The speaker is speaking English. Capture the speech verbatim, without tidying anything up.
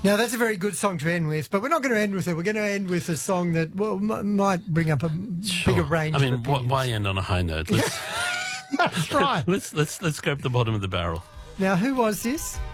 Now, that's a very good song to end with, but we're not going to end with it. We're going to end with a song that well, m- might bring up a Sure. bigger range I mean, of wh- opinions. why end on a high note? Let's, That's right. let's, let's, let's scrape the bottom of the barrel. Now, who was this?